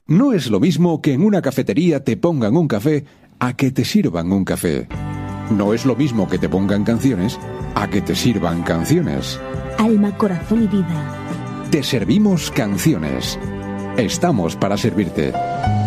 No es lo mismo que en una cafetería te pongan un café a que te sirvan un café. No es lo mismo que te pongan canciones a que te sirvan canciones. Alma, corazón y vida. Te servimos canciones. Estamos para servirte.